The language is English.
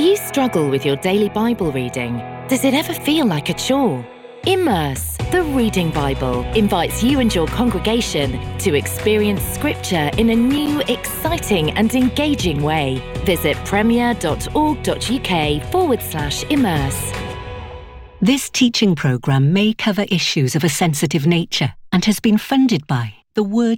you struggle with your daily Bible reading? Does it ever feel like a chore? Immerse, the Reading Bible, invites you and your congregation to experience Scripture in a new, exciting and engaging way. Visit premier.org.uk/immerse. This teaching programme may cover issues of a sensitive nature and has been funded by the Word